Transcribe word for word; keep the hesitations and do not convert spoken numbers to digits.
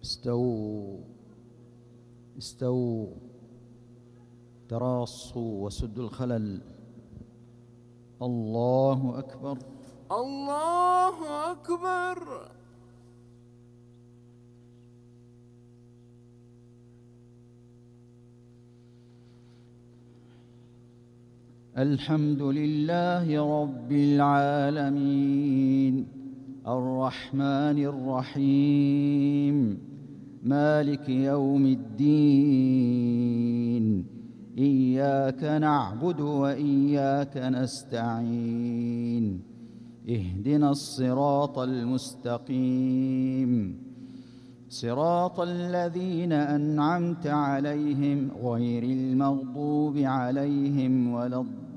استووا استووا تراصوا وسدوا الخلل. الله أكبر الله أكبر. الحمد لله رب العالمين الرحمن الرحيم مالك يوم الدين إياك نعبد وإياك نستعين اهدنا الصراط المستقيم صراط الذين أنعمت عليهم غير المغضوب عليهم ولا الضالين